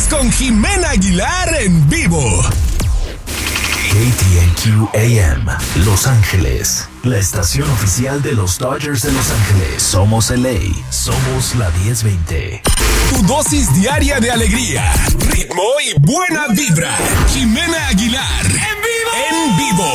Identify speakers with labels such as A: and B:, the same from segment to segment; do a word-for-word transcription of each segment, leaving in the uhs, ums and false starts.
A: con Jimena Aguilar en vivo.
B: K T N Q A M, Los Ángeles, la estación oficial de los Dodgers de Los Ángeles. Somos L A, somos la diez veinte.
A: Tu dosis diaria de alegría, ritmo y buena vibra. Jimena Aguilar, en vivo. En vivo.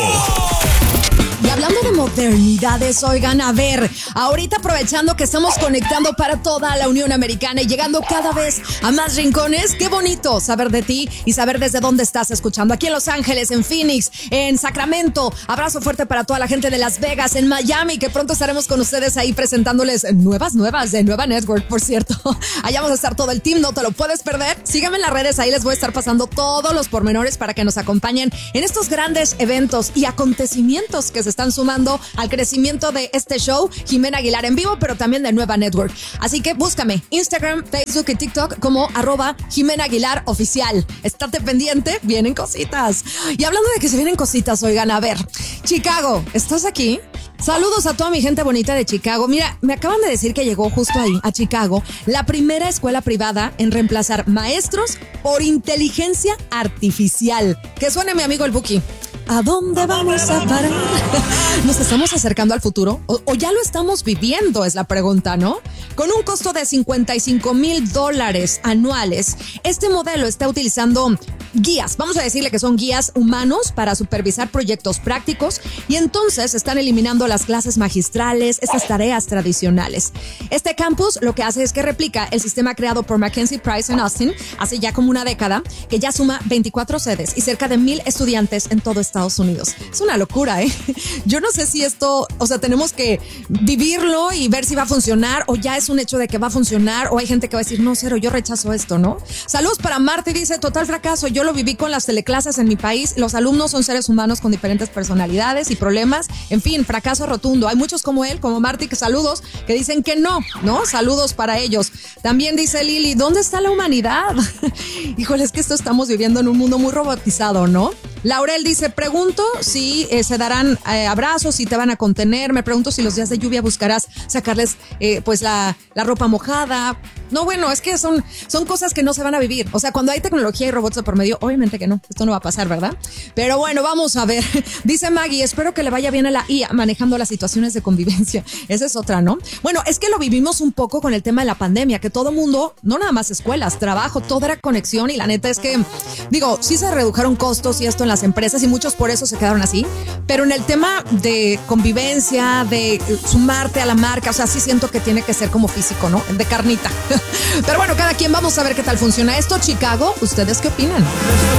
C: Y hablando de modernidades, oigan, a ver, ahorita aprovechando que estamos conectando para toda la Unión Americana y llegando cada vez a más rincones, qué bonito saber de ti y saber desde dónde estás escuchando. Aquí en Los Ángeles, en Phoenix, en Sacramento, abrazo fuerte para toda la gente de Las Vegas, en Miami, que pronto estaremos con ustedes ahí presentándoles nuevas, nuevas de Nueva Network, por cierto. Allá vamos a estar todo el team, no te lo puedes perder. Síganme en las redes, ahí les voy a estar pasando todos los pormenores para que nos acompañen en estos grandes eventos y acontecimientos que se están sumando al crecimiento de este show, Jimena Aguilar en vivo, pero también de Nueva Network. Así que búscame Instagram, Facebook y TikTok como arroba Jimena Aguilar Oficial. Estate pendiente, vienen cositas. Y hablando de que se vienen cositas, oigan, a ver, Chicago, ¿estás aquí? Saludos a toda mi gente bonita de Chicago. Mira, me acaban de decir que llegó justo ahí, a Chicago, la primera escuela privada en reemplazar maestros por inteligencia artificial. Que suene mi amigo el Buki. ¿A dónde vamos a parar? ¿Nos estamos acercando al futuro? ¿O, o ya lo estamos viviendo? Es la pregunta, ¿no? Con un costo de cincuenta y cinco mil dólares anuales, este modelo está utilizando guías, vamos a decirle que son guías humanos para supervisar proyectos prácticos y entonces están eliminando las clases magistrales, estas tareas tradicionales. Este campus lo que hace es que replica el sistema creado por Mackenzie Price en Austin hace ya como una década, que ya suma veinticuatro sedes y cerca de mil estudiantes en todo Estados Unidos. Es una locura, ¿eh? Yo no sé si esto, o sea, tenemos que vivirlo y ver si va a funcionar o ya es un hecho de que va a funcionar o hay gente que va a decir, no, cero, yo rechazo esto, ¿no? Saludos para Marta y dice, total fracaso, yo lo viví con las teleclases en mi país, los alumnos son seres humanos con diferentes personalidades y problemas, en fin, fracaso rotundo. Hay muchos como él, como Marty, que saludos, que dicen que no, ¿no? Saludos para ellos. También dice Lili, ¿dónde está la humanidad? Híjole, es que esto estamos viviendo en un mundo muy robotizado, ¿no? Laurel dice, pregunto si eh, se darán eh, abrazos, si te van a contener, me pregunto si los días de lluvia buscarás sacarles eh, pues la, la ropa mojada. No, bueno, es que son, son cosas que no se van a vivir. O sea, cuando hay tecnología y robots de por medio, obviamente que no, esto no va a pasar, ¿verdad? Pero bueno, vamos a ver. Dice Maggie, espero que le vaya bien a la I A manejando las situaciones de convivencia. Esa es otra, ¿no? Bueno, es que lo vivimos un poco con el tema de la pandemia, que todo mundo, no nada más escuelas, trabajo, todo era conexión y la neta es que, digo, sí se redujeron costos y esto en las empresas y muchos por eso se quedaron así, pero en el tema de convivencia, de sumarte a la marca, o sea, sí siento que tiene que ser como físico, ¿no? De carnita. Pero bueno, cada quien, vamos a ver qué tal funciona esto. Chicago, ¿ustedes qué opinan?